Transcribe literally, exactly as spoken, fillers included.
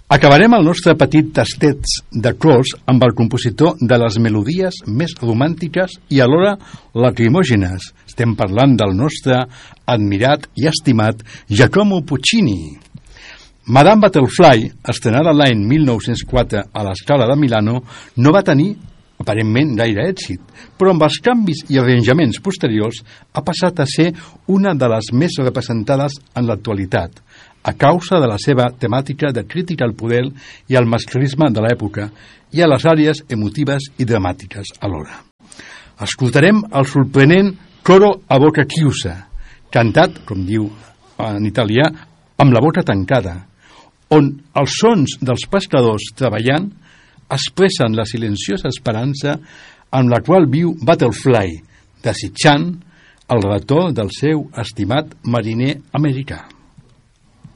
Acabarem el nostre petit tastet de clos amb el compositor de les melodies més romàntiques i alhora lacrimògenes. Estem parlant del nostre admirat i estimat Giacomo Puccini. Madame Butterfly, estrenada l'any mil nou-cents quatre a la Scala de Milano, no va tenir aparentment gaire èxit, però amb els canvis i arranjaments posteriors ha passat a ser una de les més representades en l'actualitat, a causa de la seva temàtica de crítica al poder i al masclisme de l'època i a les àrees emotives i dramàtiques alhora. Escoltarem el sorprenent Coro a boca chiusa, cantat, com diu en italià, amb la boca tancada, on els sons dels pescadors treballant expressen la silenciosa esperança amb la qual viu Butterfly, desitjant el retorn del seu estimat mariner americà.